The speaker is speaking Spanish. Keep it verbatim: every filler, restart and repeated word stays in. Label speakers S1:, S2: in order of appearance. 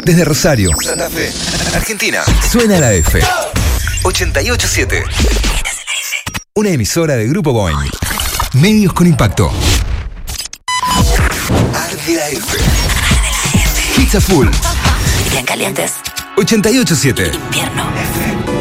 S1: Desde Rosario, Santa Fe, Argentina, suena la F. ochenta y ocho siete. Una emisora de Grupo Boeing. Medios con impacto. Arde la F. Pizza Full.
S2: Bien calientes.
S1: ochenta y ocho siete.
S2: Invierno.